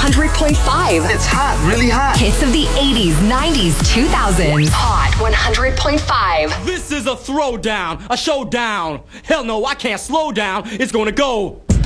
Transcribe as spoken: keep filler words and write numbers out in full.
hundred point five. It's hot, really hot. Hits of the eighties, nineties, two thousands. Hot one hundred point five. This is a throwdown, a showdown. Hell no, I can't slow down. It's gonna go.